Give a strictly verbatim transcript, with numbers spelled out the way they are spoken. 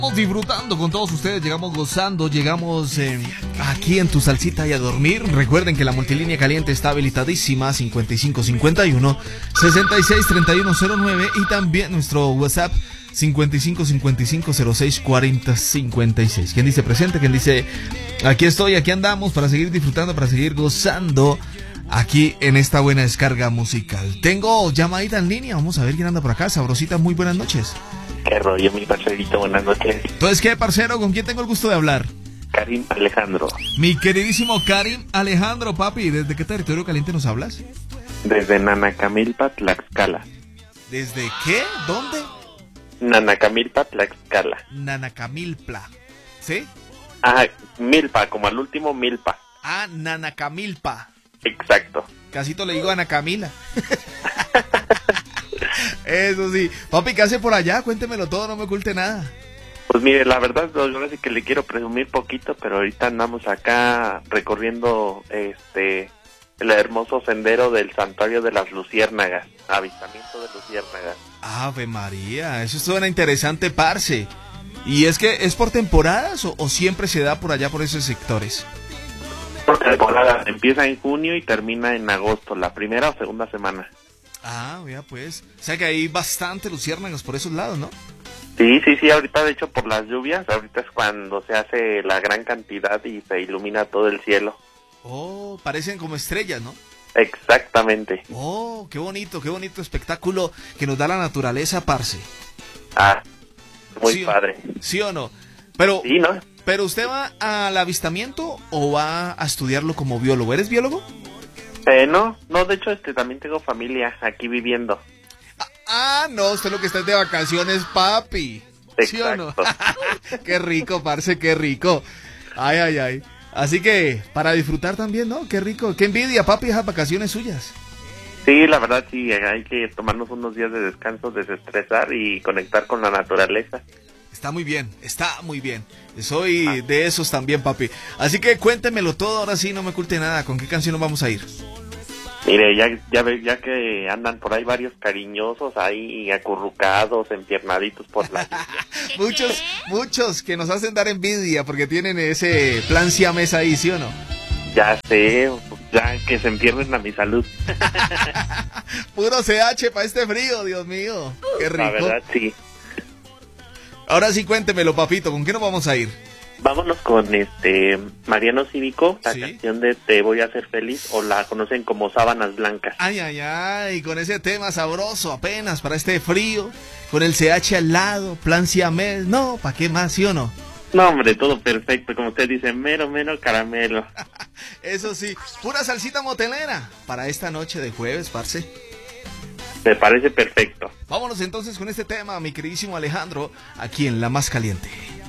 Estamos disfrutando con todos ustedes, llegamos gozando, llegamos eh, aquí en tu salsita y a dormir. Recuerden que la multilínea caliente está habilitadísima, cincuenta y cinco cincuenta y uno, sesenta y seis treinta y uno cero nueve, y también nuestro WhatsApp cincuenta y cinco cincuenta y cinco cero seis cuarenta cincuenta y seis. ¿Quién dice presente? ¿Quién dice aquí estoy, aquí andamos para seguir disfrutando, para seguir gozando aquí en esta buena descarga musical? Tengo llamadita en línea, vamos a ver quién anda por acá. Sabrosita, muy buenas noches. ¿Qué rollo, mi parcerito? Buenas noches. Entonces, ¿qué, parcero? ¿Con quién tengo el gusto de hablar? Karim Alejandro. Mi queridísimo Karim Alejandro, papi, ¿desde qué territorio caliente nos hablas? Desde Nanacamilpa, Tlaxcala. ¿Desde qué? ¿Dónde? Nanacamilpa, Tlaxcala. Nanacamilpa, ¿sí? Ah, Milpa, como al último Milpa. Ah, Nanacamilpa. Exacto. Casito le digo a Ana Camila. Eso sí. Papi, ¿qué hace por allá? Cuéntemelo todo, no me oculte nada. Pues mire, la verdad, yo sí que le quiero presumir poquito, pero ahorita andamos acá recorriendo este el hermoso sendero del Santuario de las Luciérnagas, avistamiento de luciérnagas. Ave María, eso suena interesante, parce. ¿Y es que es por temporadas o, o siempre se da por allá por esos sectores? Por temporada, empieza en junio y termina en agosto, la primera o segunda semana. Ah, vea pues, o sea que hay bastante luciérnagas por esos lados, ¿no? Sí, sí, sí, ahorita de hecho por las lluvias, ahorita es cuando se hace la gran cantidad y se ilumina todo el cielo. Oh, parecen como estrellas, ¿no? Exactamente. Oh, qué bonito, qué bonito espectáculo que nos da la naturaleza, parce. Ah, muy ¿Sí, padre. ¿Sí o no? Pero, sí, ¿no? ¿Pero usted va al avistamiento o va a estudiarlo como biólogo? ¿Eres biólogo? Eh, no, no, de hecho este también tengo familia aquí viviendo. Ah, ah no, usted lo que está es de vacaciones, papi. ¿Sí o no? Qué rico, parce, qué rico. Ay, ay, ay. Así que, para disfrutar también, ¿no? Qué rico, qué envidia, papi, esas vacaciones suyas. Sí, la verdad sí, hay que tomarnos unos días de descanso, desestresar y conectar con la naturaleza. Está muy bien, está muy bien. Soy ah. de esos también, papi. Así que cuéntemelo todo, ahora sí, no me oculte nada. ¿Con qué canción nos vamos a ir? Mire, ya ya ya que andan por ahí varios cariñosos ahí acurrucados, empiernaditos por la muchos, muchos que nos hacen dar envidia porque tienen ese plan siamés ahí, ¿sí o no? Ya sé, ya que se empiernen a mi salud. Puro C H para este frío, Dios mío. Qué rico. La verdad, sí. Ahora sí, cuéntemelo, papito, ¿con qué nos vamos a ir? Vámonos con este Mariano Cívico, la ¿Sí? canción de Te voy a hacer feliz, o la conocen como Sábanas Blancas. Ay, ay, ay, con ese tema sabroso apenas para este frío, con el C H al lado, plan siamés, no, ¿para qué más, sí o no? No, hombre, todo perfecto, como usted dice, mero, mero caramelo. Eso sí, pura salsita motelera para esta noche de jueves, parce. Me parece perfecto. Vámonos entonces con este tema, mi queridísimo Alejandro, aquí en La Más Caliente.